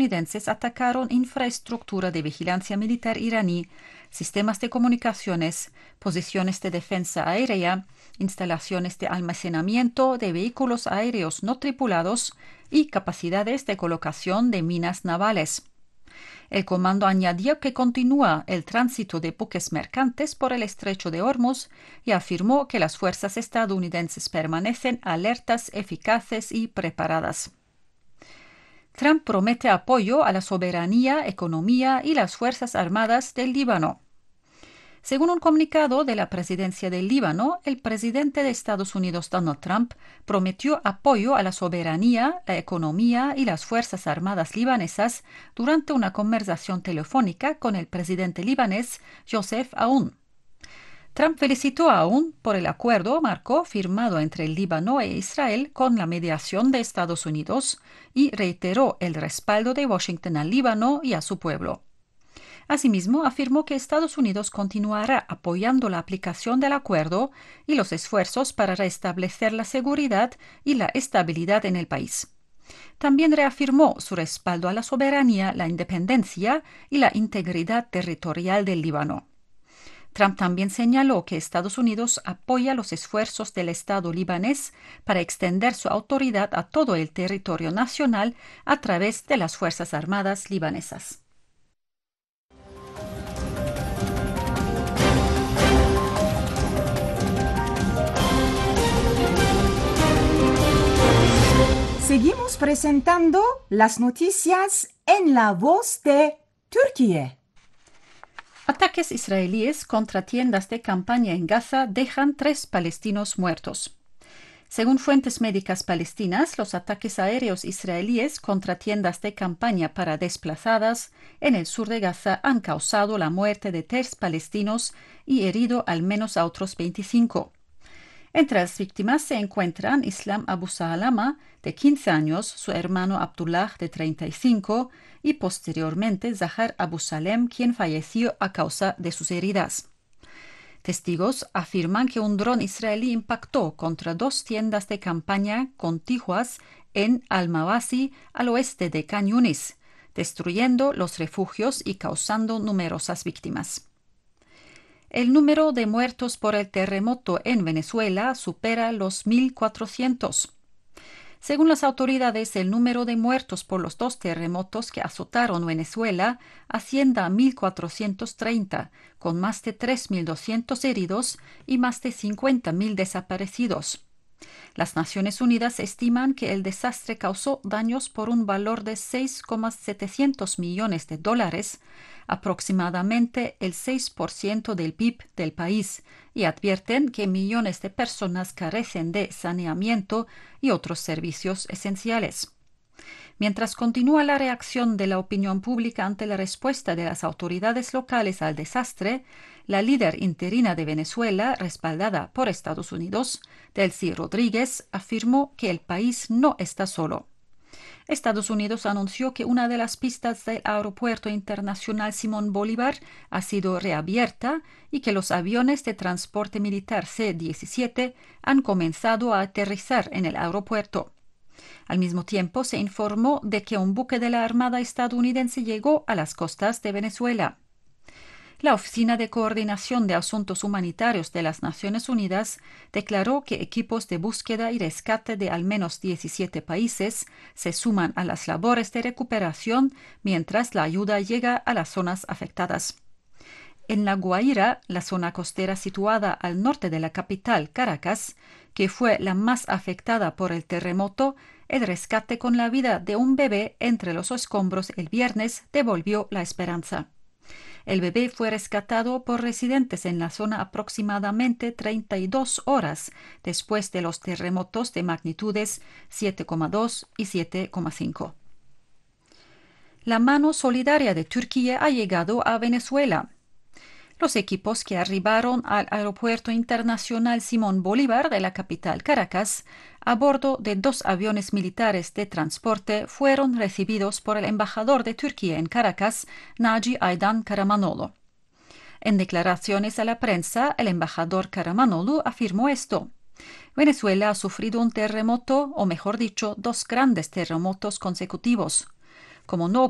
estadounidenses atacaron infraestructura de vigilancia militar iraní, sistemas de comunicaciones, posiciones de defensa aérea, instalaciones de almacenamiento de vehículos aéreos no tripulados y capacidades de colocación de minas navales. El comando añadió que continúa el tránsito de buques mercantes por el estrecho de Hormuz y afirmó que las fuerzas estadounidenses permanecen alertas, eficaces y preparadas. Trump promete apoyo a la soberanía, economía y las Fuerzas Armadas del Líbano. Según un comunicado de la presidencia del Líbano, el presidente de Estados Unidos, Donald Trump, prometió apoyo a la soberanía, la economía y las Fuerzas Armadas libanesas durante una conversación telefónica con el presidente libanés, Joseph Aoun. Trump felicitó a Aoun por el acuerdo marco firmado entre el Líbano e Israel con la mediación de Estados Unidos y reiteró el respaldo de Washington al Líbano y a su pueblo. Asimismo, afirmó que Estados Unidos continuará apoyando la aplicación del acuerdo y los esfuerzos para restablecer la seguridad y la estabilidad en el país. También reafirmó su respaldo a la soberanía, la independencia y la integridad territorial del Líbano. Trump también señaló que Estados Unidos apoya los esfuerzos del Estado libanés para extender su autoridad a todo el territorio nacional a través de las Fuerzas Armadas libanesas. Seguimos presentando las noticias en la voz de Turquía. Ataques israelíes contra tiendas de campaña en Gaza dejan 3 palestinos muertos. Según fuentes médicas palestinas, los ataques aéreos israelíes contra tiendas de campaña para desplazadas en el sur de Gaza han causado la muerte de 3 palestinos y herido al menos a otros 25. Entre las víctimas se encuentran Islam Abu Salama, de 15 años, su hermano Abdullah, de 35, y posteriormente Zahar Abu Salem, quien falleció a causa de sus heridas. Testigos afirman que un dron israelí impactó contra 2 tiendas de campaña contiguas en Al-Mawasi, al oeste de Khan Yunis, destruyendo los refugios y causando numerosas víctimas. El número de muertos por el terremoto en Venezuela supera los 1.400. Según las autoridades, el número de muertos por los 2 terremotos que azotaron Venezuela asciende a 1.430, con más de 3.200 heridos y más de 50.000 desaparecidos. Las Naciones Unidas estiman que el desastre causó daños por un valor de $6,700 millones, aproximadamente el 6% del PIB del país, y advierten que millones de personas carecen de saneamiento y otros servicios esenciales. Mientras continúa la reacción de la opinión pública ante la respuesta de las autoridades locales al desastre, la líder interina de Venezuela, respaldada por Estados Unidos, Delcy Rodríguez, afirmó que el país no está solo. Estados Unidos anunció que una de las pistas del Aeropuerto Internacional Simón Bolívar ha sido reabierta y que los aviones de transporte militar C-17 han comenzado a aterrizar en el aeropuerto. Al mismo tiempo, se informó de que un buque de la Armada estadounidense llegó a las costas de Venezuela. La Oficina de Coordinación de Asuntos Humanitarios de las Naciones Unidas declaró que equipos de búsqueda y rescate de al menos 17 países se suman a las labores de recuperación mientras la ayuda llega a las zonas afectadas. En La Guaira, la zona costera situada al norte de la capital, Caracas, que fue la más afectada por el terremoto, el rescate con la vida de un bebé entre los escombros el viernes devolvió la esperanza. El bebé fue rescatado por residentes en la zona aproximadamente 32 horas después de los terremotos de magnitudes 7,2 y 7,5. La mano solidaria de Turquía ha llegado a Venezuela. Los equipos que arribaron al Aeropuerto Internacional Simón Bolívar de la capital Caracas, a bordo de 2 aviones militares de transporte, fueron recibidos por el embajador de Turquía en Caracas, Naci Aydan Karamanoglu. En declaraciones a la prensa, el embajador Karamanoglu afirmó esto: Venezuela ha sufrido un terremoto, o mejor dicho, 2 grandes terremotos consecutivos. Como no